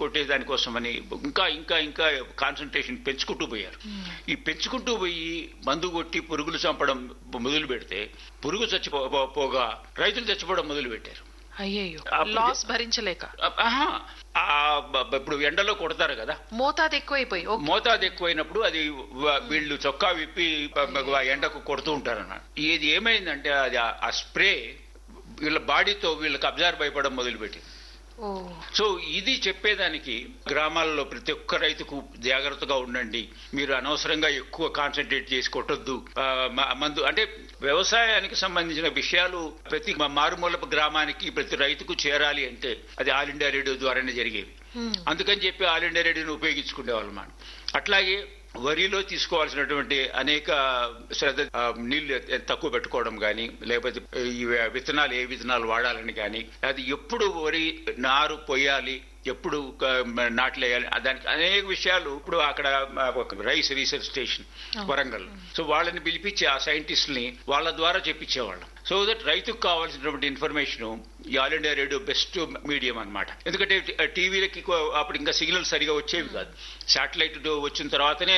కొట్టే దానికోసమని ఇంకా ఇంకా ఇంకా కాన్సన్ట్రేషన్ పెంచుకుంటూ పోయారు. ఈ పెంచుకుంటూ పోయి మందు కొట్టి పురుగులు చంపడం మొదలు పెడితే పురుగు చచ్చిపోగా రైతులు చచ్చిపోవడం మొదలు పెట్టారు. అయ్యో, లాస్ భరించలేక. ఇప్పుడు ఎండలో కొడతారు కదా, మోతాదు ఎక్కువైనప్పుడు అది వీళ్ళు చొక్కా విప్పి ఎండకు కొడుతూ ఉంటారు అన్న. ఇది ఏమైందంటే అది ఆ స్ప్రే వీళ్ళ బాడీతో వీళ్ళకి అబ్జర్వ్ అయిపోవడం మొదలుపెట్టింది. సో ఇది చెప్పేదానికి గ్రామాల్లో ప్రతి ఒక్క రైతుకు జాగ్రత్తగా ఉండండి, మీరు అనవసరంగా ఎక్కువ కాన్సన్ట్రేట్ చేసి కొట్టొద్దు మందు. అంటే వ్యవసాయానికి సంబంధించిన విషయాలు ప్రతి మారుమూలపు గ్రామానికి ప్రతి రైతుకు చేరాలి అంటే అది ఆల్ ఇండియా రేడియో ద్వారానే జరిగేవి. అందుకని చెప్పి ఆల్ ఇండియా రేడియోని ఉపయోగించుకునేవాళ్ళం మనం. అట్లాగే వరిలో తీసుకోవాల్సినటువంటి అనేక శ్రద్ధ, నీళ్లు తక్కువ పెట్టుకోవడం కానీ, లేకపోతే ఈ విత్తనాలు ఏ విత్తనాలు వాడాలని కానీ, అది ఎప్పుడు వరి నారు పొయ్యాలి, ఎప్పుడు నాట్లేయాలి, దానికి అనేక విషయాలు. ఇప్పుడు అక్కడ rice research station Warangal, so వాళ్ళని పిలిపించి ఆ సైంటిస్టుల్ని వాళ్ళ ద్వారా చెప్పించేవాళ్ళం. సో దట్ రైతుకు కావాల్సినటువంటి ఇన్ఫర్మేషన్ ఈ all India radio best medium అనమాట. ఎందుకంటే టీవీలకి అప్పుడు ఇంకా సిగ్నల్ సరిగా వచ్చేవి కాదు. శాటిలైట్ వచ్చిన తర్వాతనే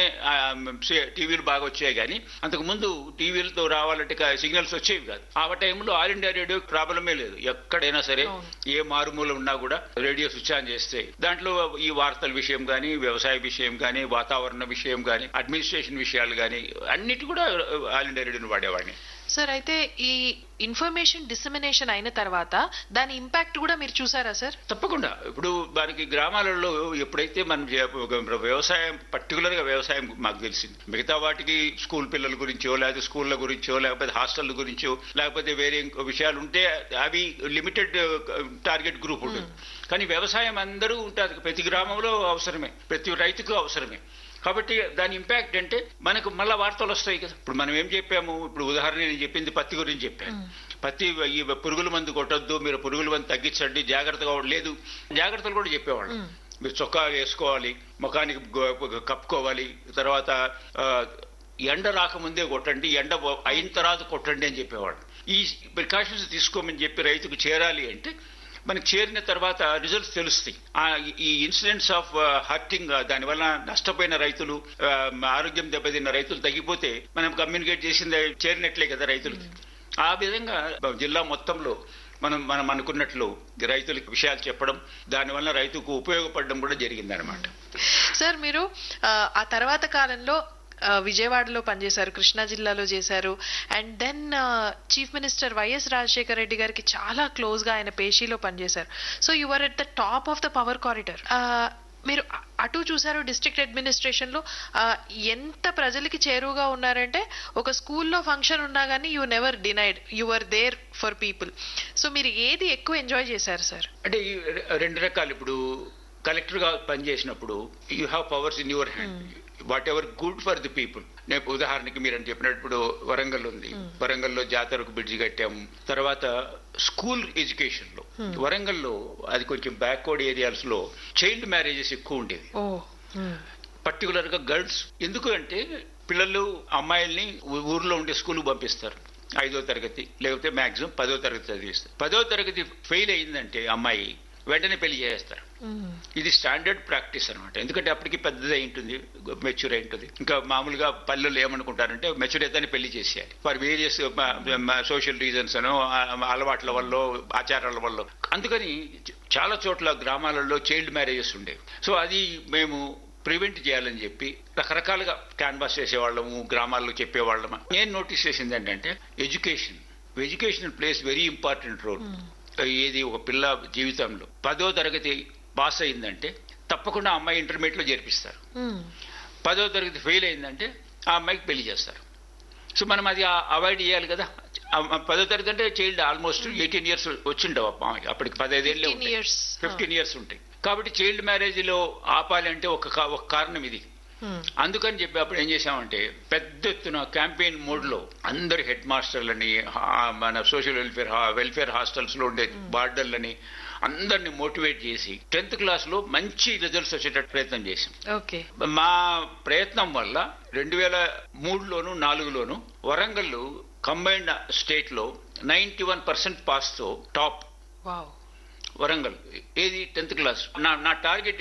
టీవీలు బాగా వచ్చాయి, కానీ అంతకు ముందు టీవీలతో రావాలంటే సిగ్నల్స్ వచ్చేవి కాదు. ఆ టైంలో ఆల్ ఇండియా రేడియో ప్రాబ్లమే లేదు. ఎక్కడైనా సరే ఏ మారుమూల ఉన్నా కూడా రేడియో స్విచ్ ఆన్ చేస్తే దాంట్లో ఈ వార్తల విషయం కానీ, వ్యవసాయ విషయం కానీ, వాతావరణ విషయం కానీ, అడ్మినిస్ట్రేషన్ విషయాలు కానీ అన్నిటి కూడా ఆల్ ఇండియా రేడియోని వాడేవాడిని. సార్, అయితే ఈ ఇన్ఫర్మేషన్ డిసెమినేషన్ అయిన తర్వాత దాని ఇంపాక్ట్ కూడా మీరు చూసారా సార్? తప్పకుండా. ఇప్పుడు దానికి గ్రామాలలో ఎప్పుడైతే మనం వ్యవసాయం, పర్టికులర్ గా వ్యవసాయం మాకు తెలిసింది, మిగతా వాటికి స్కూల్ పిల్లల గురించో, లేకపోతే స్కూళ్ల గురించో, లేకపోతే హాస్టల్ గురించో, లేకపోతే వేరే విషయాలు ఉంటే అవి లిమిటెడ్ టార్గెట్ గ్రూప్ ఉంటుంది. కానీ వ్యవసాయం అందరూ ఉంటుంది, ప్రతి గ్రామంలో అవసరమే, ప్రతి రైతుకు అవసరమే. కాబట్టి దాని ఇంపాక్ట్ అంటే మనకు మళ్ళా వార్తలు వస్తాయి కదా. ఇప్పుడు మనం ఏం చెప్పాము, ఇప్పుడు ఉదాహరణ నేను చెప్పింది పత్తి గురించి చెప్పాను. పత్తి ఈ పురుగుల మందు కొట్టొద్దు, మీరు పురుగుల మందు తగ్గించండి, జాగ్రత్తగా లేదు, జాగ్రత్తలు కూడా చెప్పేవాళ్ళు. మీరు చొక్కా వేసుకోవాలి, ముఖానికి కప్పుకోవాలి, తర్వాత ఎండ రాకముందే కొట్టండి, ఎండ అయిన తర్వాత కొట్టండి అని చెప్పేవాళ్ళు. ఈ ప్రికాషన్స్ తీసుకోమని చెప్పి రైతుకు చేరాలి అంటే మనకి చేరిన తర్వాత రిజల్ట్స్ తెలుస్తాయి. ఈ ఇన్సిడెంట్స్ ఆఫ్ హర్టింగ్, దానివల్ల నష్టపోయిన రైతులు, ఆరోగ్యం దెబ్బతిన్న రైతులు తగ్గిపోతే మనం కమ్యూనికేట్ చేసింది చేరినట్లే కదా రైతులకి. ఆ విధంగా జిల్లా మొత్తంలో మనం అనుకున్నట్లు రైతులకు విషయాలు చెప్పడం, దానివల్ల రైతుకు ఉపయోగపడడం కూడా జరిగిందనమాట. సార్, మీరు ఆ తర్వాత కాలంలో విజయవాడలో పనిచేశారు, కృష్ణా జిల్లాలో చేశారు, and then chief minister YS Rajasekhara Reddy గారికి చాలా క్లోజ్ గా ఆయన పేషీలో పనిచేశారు. So you are at the top of the power corridor. మీరు అటు చూసారు, డిస్ట్రిక్ట్ అడ్మినిస్ట్రేషన్ లో ఎంత ప్రజలకి చేరువుగా ఉన్నారంటే ఒక స్కూల్లో ఫంక్షన్ ఉన్నా కానీ you never denied, you are there for people. So మీరు ఏది ఎక్కువ ఎంజాయ్ చేశారు సార్? అంటే రెండు రకాలు. ఇప్పుడు కలెక్టర్ గా పనిచేసినప్పుడు you have powers in your hand, what ever good for the people. నేను ఉదాహరణకి మీరు అని చెప్పినప్పుడు వరంగల్ ఉంది, వరంగల్లో జాతరకు బ్రిడ్జి కట్టాము. తర్వాత స్కూల్ ఎడ్యుకేషన్ లో వరంగల్లో అది కొంచెం బ్యాక్వర్డ్ ఏరియాస్ లో చైల్డ్ మ్యారేజెస్ ఎక్కువ ఉండేవి, పర్టికులర్ గా గర్ల్స్. ఎందుకు అంటే పిల్లలు అమ్మాయిల్ని ఊర్లో ఉండే స్కూల్కి పంపిస్తారు, 5వ తరగతి లేకపోతే మాక్సిమం 10వ తరగతి చదివిస్తారు. 10వ తరగతి ఫెయిల్ అయిందంటే అమ్మాయి వెంటనే పెళ్లి చేస్తారు. ఇది స్టాండర్డ్ ప్రాక్టీస్ అనమాట. ఎందుకంటే అప్పటికి పెద్దది అయి ఉంటుంది, మెచ్యూర్ అయి ఉంటుంది. ఇంకా మామూలుగా పల్లెలు ఏమనుకుంటారంటే మెచ్యూర్ అయితే పెళ్లి చేసేయాలి, ఫర్ వేరియస్ సోషల్ రీజన్స్ అనో, అలవాట్ల వల్ల, ఆచారాల వల్ల. అందుకని చాలా చోట్ల గ్రామాలలో చైల్డ్ మ్యారేజెస్ ఉండేవి. సో అది మేము ప్రివెంట్ చేయాలని చెప్పి రకరకాలుగా క్యాన్వాస్ చేసేవాళ్ళము, గ్రామాల్లో చెప్పేవాళ్ళము. నేను నోటీస్ చేసింది ఏంటంటే education place very important role. ఏది ఒక పిల్ల జీవితంలో 10వ తరగతి పాస్ అయిందంటే తప్పకుండా అమ్మాయి ఇంటర్మీడియట్ లో చేర్పిస్తారు. 10వ తరగతి ఫెయిల్ అయిందంటే ఆ అమ్మాయికి పెళ్లి చేస్తారు. సో మనం అది అవాయిడ్ చేయాలి కదా. 10వ తరగతి అంటే చైల్డ్ ఆల్మోస్ట్ 18 years వచ్చిండవు అమ్మాయికి, అప్పటికి 15 ఏళ్ళే ఉంటాయి, 15 years ఉంటాయి. కాబట్టి చైల్డ్ మ్యారేజ్ లో ఆపాలి అంటే ఒక కారణం ఇది. అందుకని చెప్పి అప్పుడు ఏం చేశామంటే పెద్ద ఎత్తున క్యాంపెయిన్ మోడ్ లో అందరు హెడ్ మాస్టర్లని, మన సోషల్ వెల్ఫేర్ హాస్టల్స్ లో ఉండే బార్డర్లని అందరినీ మోటివేట్ చేసి 10th class లో మంచి రిజల్ట్స్ వచ్చేటట్టు ప్రయత్నం చేశాం. మా ప్రయత్నం వల్ల 2003లోను 2004లోను వరంగల్ కంబైన్డ్ స్టేట్ లో 91% పాస్ తో టాప్. వరంగల్ ఏది 10th class. నా టార్గెట్